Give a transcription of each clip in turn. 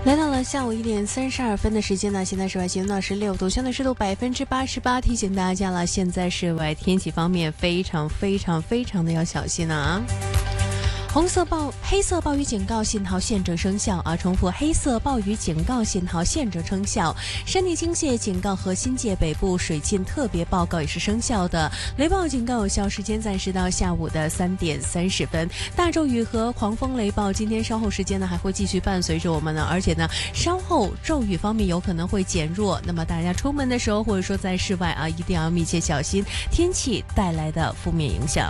来到了下午1点32分的时间呢，现在室外气温呢是6度，相对湿度88%。提醒大家了，现在室外天气方面非常的要小心啊。黑色暴雨警告信号现正生效啊！重复，黑色暴雨警告信号现正生效。山地倾泻警告和新界北部水浸特别报告也是生效的。雷暴警告有效时间暂时到下午的3点30分。大骤雨和狂风雷暴今天稍后时间呢还会继续伴随着我们呢，而且呢稍后骤雨方面有可能会减弱。那么大家出门的时候或者说在室外啊，一定要密切小心天气带来的负面影响。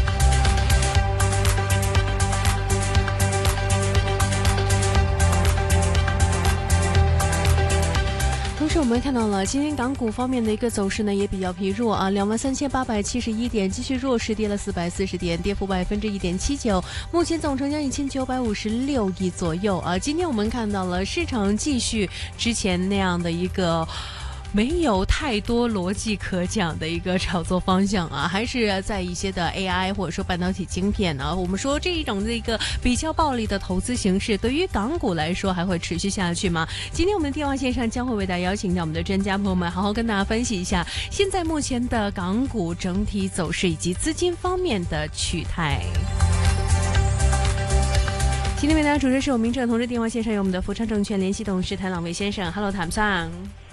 同时我们看到了今天港股方面的一个走势呢也比较疲弱啊，23871点继续弱势，跌了440点，跌幅1.79%，目前总成交1956亿左右啊。今天我们看到了市场继续之前那样的一个没有太多逻辑可讲的一个炒作方向啊，还是在一些的 AI 或者说半导体晶片啊，我们说这一种的一个比较暴力的投资形式对于港股来说还会持续下去吗？今天我们的电话线上将会为大家邀请到我们的专家朋友们好好跟大家分析一下现在目前的港股整体走势以及资金方面的取态。今天为大家主持是我明正，同时电话线上有我们的福昌证券联系董事谭朗蔚先生。 Hello 谭上。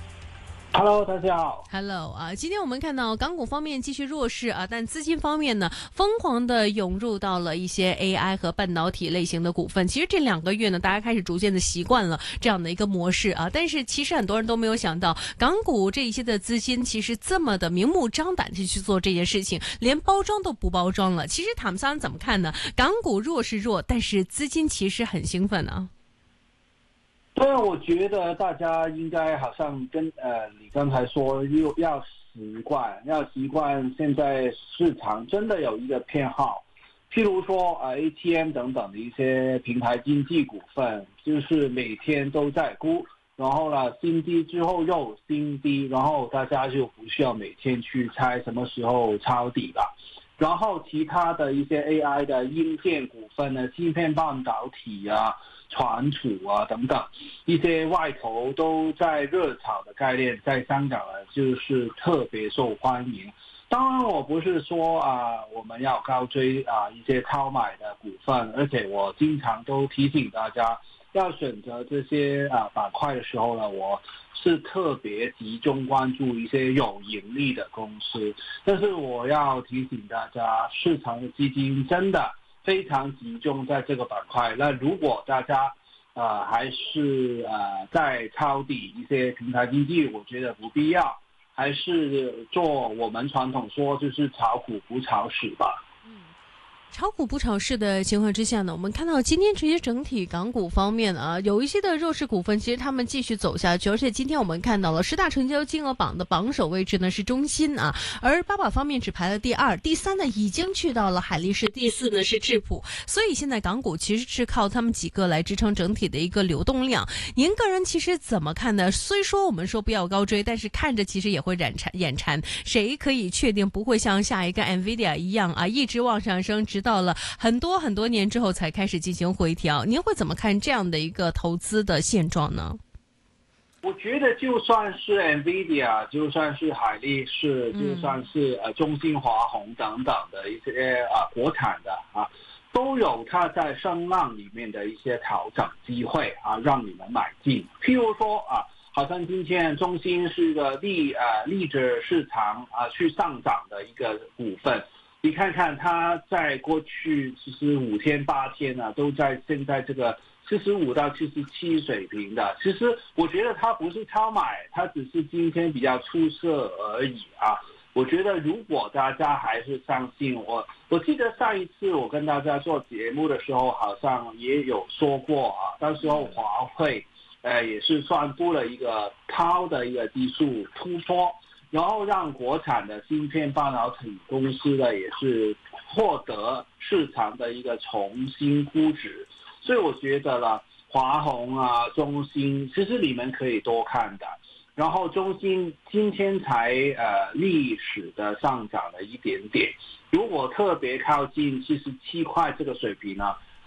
Hello， 大家好。 Hello 啊，今天我们看到港股方面继续弱势啊，但资金方面呢，疯狂的涌入到了一些 AI 和半导体类型的股份。其实这2个月呢，大家开始逐渐的习惯了这样的一个模式啊，但是其实很多人都没有想到，港股这一些的资金其实这么的明目张胆的去做这件事情，连包装都不包装了。其实他们仨怎么看呢？港股弱是弱，但是资金其实很兴奋啊。 对，我觉得大家应该好像跟你刚才说又要习惯现在市场真的有一个偏好，譬如说ATM 等等的一些平台经济股份，就是每天都在估，然后呢新低之后又新低，然后大家就不需要每天去猜什么时候抄底了。然后其他的一些 AI 的硬件股份呢，芯片半导体啊、传储啊等等，一些外投都在热炒的概念，在香港呢就是特别受欢迎。当然我不是说我们要高追一些超买的股份，而且我经常都提醒大家要选择这些板块的时候呢，我是特别集中关注一些有盈利的公司。但是我要提醒大家，市场的基金真的非常集中在这个板块。那如果大家还是在抄底一些平台经济，我觉得不必要，还是做我们传统说就是炒股不炒市吧。 炒股不炒市的情况之下呢，我们看到今天其实整体港股方面啊，有一些的弱势股份，其实他们继续走下去，而且今天我们看到了10大成交金额榜的榜首位置呢是中芯啊，而8把方面只排了第2，第3呢已经去到了海力士，第4呢是智普，所以现在港股其实是靠他们几个来支撑整体的一个流动量。您个人其实怎么看呢？虽说我们说不要高追，但是看着其实也会眼馋，谁可以确定不会像下一个 NVIDIA 一样啊，一直往上升，直到了很多年之后才开始进行回调？您会怎么看这样的一个投资的现状呢？ 我觉得就算是 NVIDIA， 就算是海力士，就算是中芯华虹等等的一些国产的都有它在声浪里面的一些调整机会让你们买进。譬如说好像今天中芯是一个逆着市场去上涨的一个股份。你看看它在过去其实5天8天都在现在这个75到77水平的。其实我觉得它不是超买，它只是今天比较出色而已我觉得如果大家还是相信我记得上一次我跟大家做节目的时候好像也有说过到时候华汇也是算布了一个高的一个技术突破，然后让国产的芯片半导体公司呢也是获得市场的一个重新估值。所以我觉得了华虹中芯其实你们可以多看的。然后中芯今天才历史的上涨了一点点，如果特别靠近77块这个水平呢，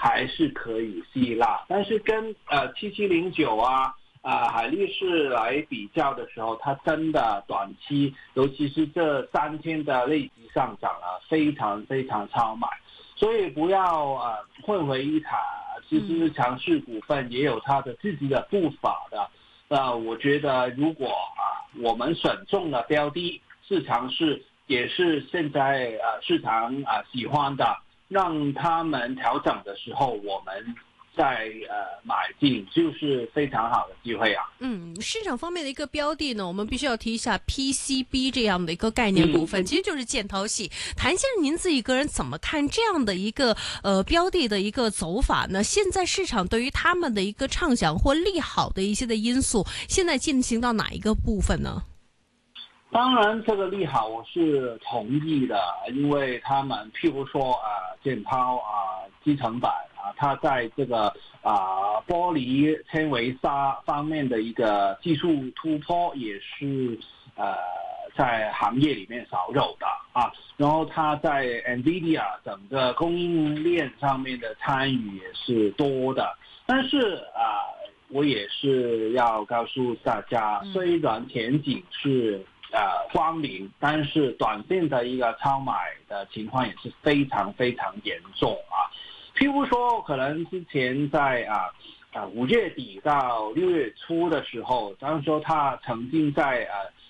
还是可以吸纳，但是跟7709海力士来比较的时候，它真的短期，尤其是这3天的累积上涨非常非常超买，所以不要混为一谈。其实强势股份也有它的自己的步伐的。我觉得如果我们选中了标的是强势，也是现在市场喜欢的，让他们调整的时候，我们再买进，就是非常好的机会啊。 市场方面的一个标的呢，我们必须要提一下 PCB 这样的一个概念股份，其实就是建滔系。谭先生，您自己个人怎么看这样的一个标的的一个走法呢？现在市场对于他们的一个畅想或利好的一些的因素，现在进行到哪一个部分呢？ 当然，这个利好我是同意的，因为他们譬如说建滔基层板它在这个玻璃纤维纱方面的一个技术突破也是在行业里面少有的然后它在 NVIDIA 整个供应链上面的参与也是多的，但是我也是要告诉大家，虽然前景是光明，但是短线的一个超买的情况也是非常非常严重譬如说，可能之前在5月底到6月初的时候，当时它曾经在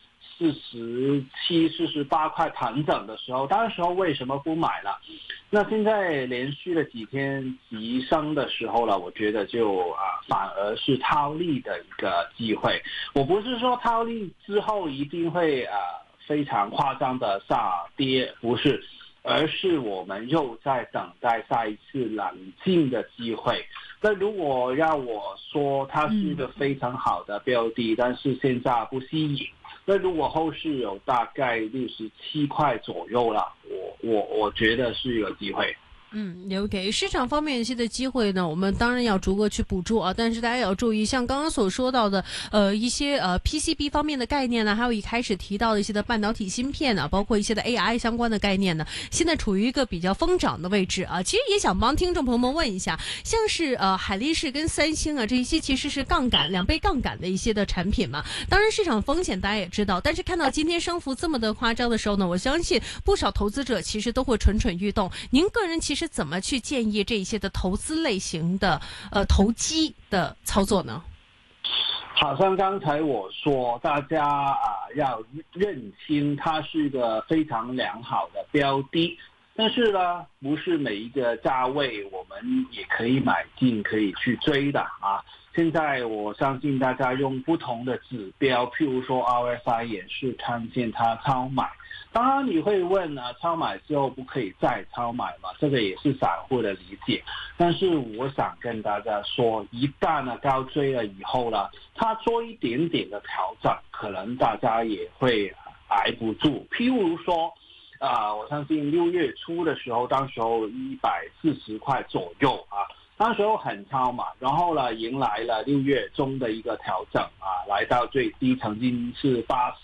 47、48块盘整的时候，当时候为什么不买了？那现在连续了几天急升的时候了，我觉得就反而是套利的一个机会。我不是说套利之后一定会非常夸张的下跌，不是。而是我们又在等待下一次冷静的机会。那如果要我说它是一个非常好的标的，但是现在不吸引，那如果后市有大概67块左右了，我觉得是有机会。 OK， 市场方面一些的机会呢，我们当然要逐个去捕捉但是大家也要注意，像刚刚所说到的一些PCB 方面的概念呢，还有一开始提到的一些的半导体芯片包括一些的 AI 相关的概念呢，现在处于一个比较疯涨的位置其实也想帮听众朋友们问一下，像是海力士跟三星这一些其实是杠杆2倍杠杆的一些的产品嘛，当然市场风险大家也知道，但是看到今天升幅这么的夸张的时候呢，我相信不少投资者其实都会蠢蠢欲动。您个人其实怎么去建议这一些的投资类型的投机的操作呢？ 好像刚才我说，大家要认清它是一个非常良好的标的，但是呢，不是每一个价位我们也可以买进，可以去追的现在我相信大家用不同的指标，譬如说 RSI 也是看见它超买。当然你会问超买之后不可以再超买吗？这个也是散户的理解。但是我想跟大家说，一旦高追了以后呢，它做一点点的调整，可能大家也会挨不住。譬如说我相信6月初的时候，当时候140块左右当时候很超嘛，然后呢，迎来了6月中的一个调整来到最低曾经是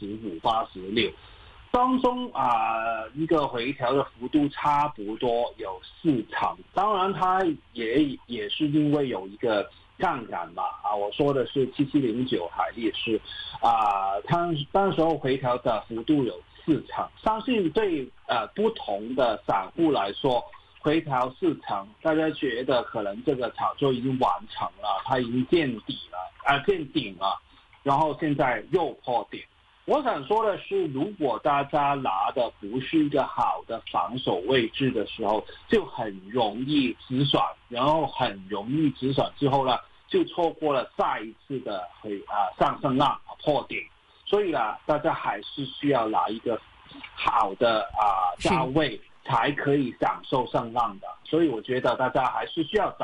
85、86，当中一个回调的幅度差不多有4成，当然它也是因为有一个杠杆嘛我说的是7709海力士它当时候回调的幅度有4成，相信对不同的散户来说，回调4成，大家觉得可能这个炒作已经完成了，它已经见顶了，然后现在又破顶。我想说的是，如果大家拿的不是一个好的防守位置的时候，就很容易止损，然后很容易止损之后呢，就错过了下一次的上升浪破顶。所以大家还是需要拿一个好的价位才可以享受上浪的，所以我觉得大家还是需要找。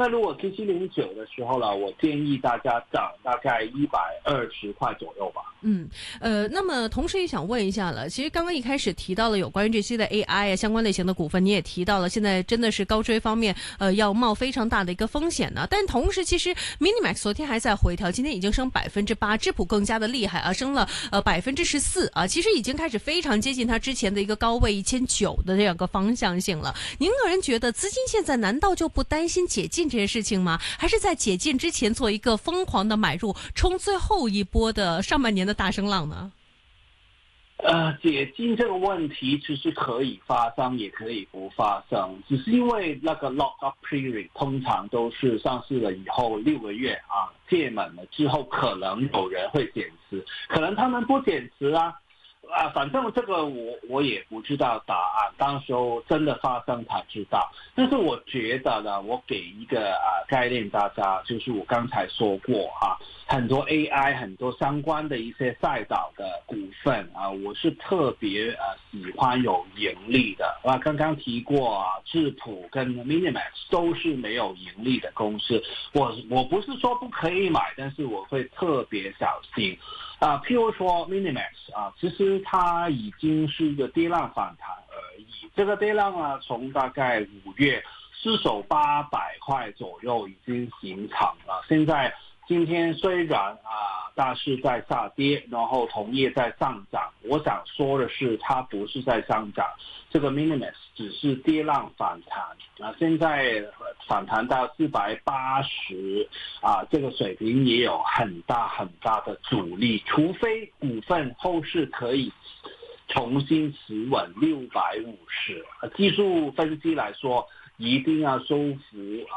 那如果7709的时候呢，我建议大家涨大概120块左右吧。 那么同时也想问一下了，其实刚刚一开始提到了有关于这些的 AI 相关类型的股份，你也提到了现在真的是高追方面，要冒非常大的一个风险呢。但同时，其实 Minimax 昨天还在回调，今天已经升8%，智普更加的厉害啊，升了14%啊，其实已经开始非常接近它之前的一个高位1900的这样个方向性了。您个人觉得资金现在难道就不担心解禁这件事情吗？还是在解禁之前做一个疯狂的买入，冲最后一波的上半年的大升浪呢？ 解禁这个问题其实可以发生，也可以不发生，只是因为那个 lock up period 通常都是上市了以后6个月啊，届满了之后，可能有人会减持，可能他们不减持啊。反正这个我也不知道答案，当时候真的发生才知道。但是我觉得呢，我给一个概念大家，就是我刚才说过很多 AI 很多相关的一些赛道的股份我是特别喜欢有盈利的刚刚提过智普跟 Minimax 都是没有盈利的公司，我不是说不可以买，但是我会特别小心。譬如说 Minimax 其实它已经是一个跌浪反弹而已。这个跌浪从大概5月失守800块左右已经形成了。现在今天虽然大市在下跌，然后同业在上涨，我想说的是它不是在上涨，这个 Minimax 只是跌浪反弹现在反弹到480这个水平也有很大很大的阻力，除非股份后市可以重新持稳650技术分析来说一定要收复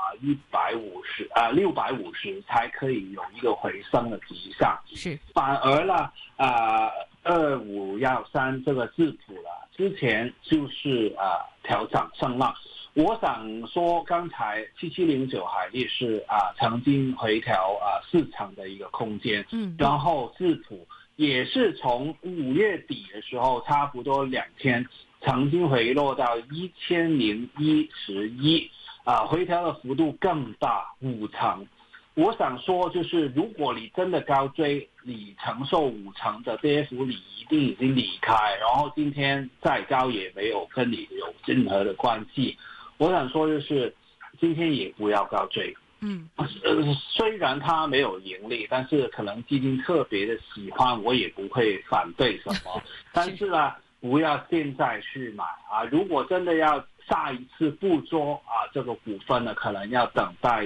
650才可以有一个回升的迹象。 是， 反而呢2513这个智普了，之前就是调涨上浪。我想说，刚才7709海力士曾经回调市场的一个空间，然后智普也是从5月底的时候，差不多2天，曾经回落到1011，回调的幅度更大，50%。我想说，就是如果你真的高追，你承受50%的跌幅，你一定已经离开，然后今天再高也没有跟你有任何的关系。我想说就是今天也不要高追。虽然它没有盈利，但是可能基金特别的喜欢，我也不会反对什么。但是呢，不要现在去买如果真的要下一次捕捉这个股份呢，可能要等待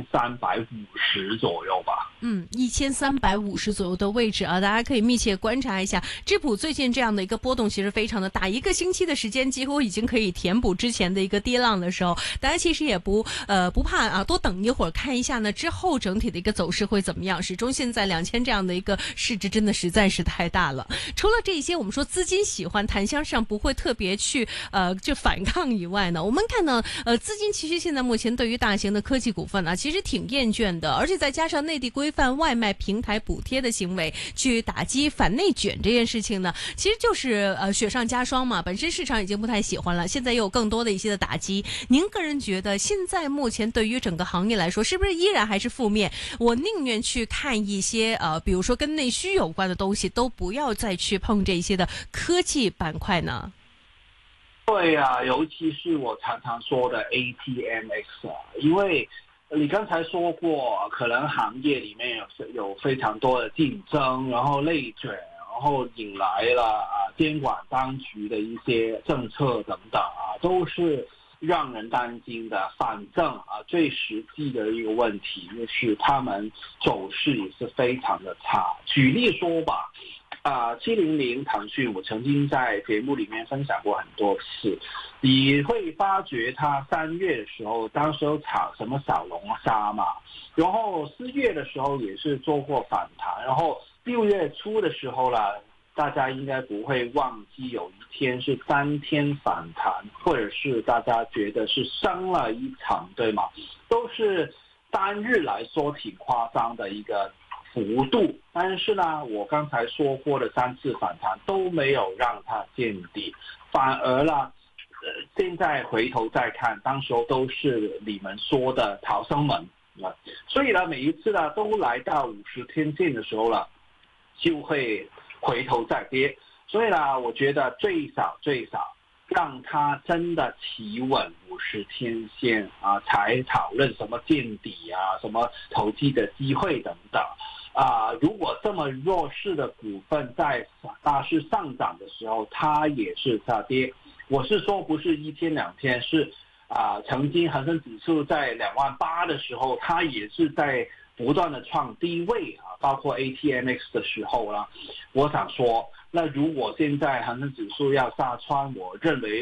1350左右吧。 1350左右的位置大家可以密切观察一下。智普最近这样的一个波动其实非常的大，1个星期的时间几乎已经可以填补之前的一个跌浪的时候，大家其实也不怕多等一会儿看一下呢之后整体的一个走势会怎么样。始终现在2000这样的一个市值真的实在是太大了。除了这些我们说资金喜欢檀香上不会特别去就反抗以外呢，我们看到资金其实现在目前对于大型的科技股份其实挺厌倦的，而且再加上内地规范外卖平台补贴的行为去打击反内卷这件事情呢，其实就是雪上加霜嘛。本身市场已经不太喜欢了，现在又有更多的一些的打击。您个人觉得现在目前对于整个行业来说是不是依然还是负面？我宁愿去看一些比如说跟内需有关的东西，都不要再去碰这些的科技板块呢？ 对尤其是我常常说的 ATMX 因为你刚才说过，可能行业里面有非常多的竞争，然后内卷，然后引来了监管当局的一些政策等等都是让人担心的。反正最实际的一个问题就是他们走势也是非常的差。举例说吧700腾讯，我曾经在节目里面分享过很多次，你会发觉它3月的时候，当时有炒什么小龙虾嘛，然后4月的时候也是做过反弹，然后6月初的时候啦，大家应该不会忘记有一天是3天反弹，或者是大家觉得是升了一场，对吗？都是单日来说挺夸张的一个幅度，但是呢，我刚才说过的3次反弹都没有让它见底，反而呢， 现在回头再看，当时候都是你们说的逃生门啊，所以呢，每一次呢都来到50天线的时候了，就会回头再跌。所以呢，我觉得最少让它真的企稳50天线啊，才讨论什么见底啊，什么投机的机会等等。如果这么弱势的股份在大势上涨的时候，它也是下跌。我是说不是1天2天，是曾经恒生指数在28000的时候，它也是在不断的创低位啊，包括 ATMX 的时候啦。我想说，那如果现在恒生指数要下穿，我认为